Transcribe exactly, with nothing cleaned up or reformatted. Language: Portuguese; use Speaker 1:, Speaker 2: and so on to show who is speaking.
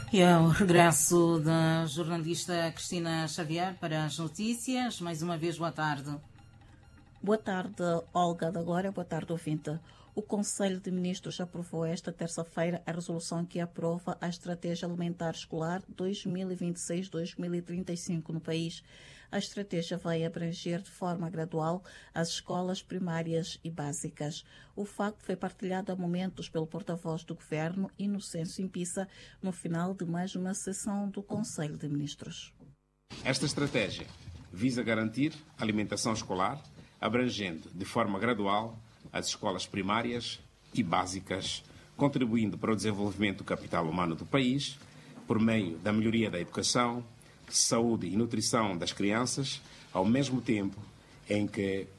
Speaker 1: E é o regresso da jornalista Cristina Xavier para as notícias. Mais uma vez, boa tarde.
Speaker 2: Boa tarde, Olga da Glória. Boa tarde, ouvinte. O Conselho de Ministros aprovou esta terça-feira a resolução que aprova a Estratégia Alimentar Escolar dois mil e vinte e seis a dois mil e trinta e cinco no país. A estratégia vai abranger de forma gradual as escolas primárias e básicas. O facto foi partilhado há momentos pelo porta-voz do Governo, Inocêncio Impissa, no final de mais uma sessão do Conselho de Ministros.
Speaker 3: Esta estratégia visa garantir a alimentação escolar, abrangendo de forma gradual as escolas primárias e básicas, contribuindo para o desenvolvimento do capital humano do país, por meio da melhoria da educação, saúde e nutrição das crianças, ao mesmo tempo em que